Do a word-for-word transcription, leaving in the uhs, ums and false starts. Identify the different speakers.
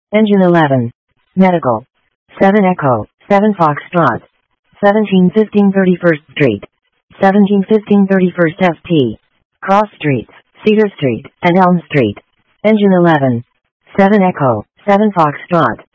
Speaker 1: Engine eleven. Medical. seven Echo, seven Foxtrot. seventeen fifteen thirty-first Street. seventeen fifteen thirty-first F P. Cross Streets, Cedar Street, and Elm Street. Engine eleven. seven Echo, seven Foxtrot.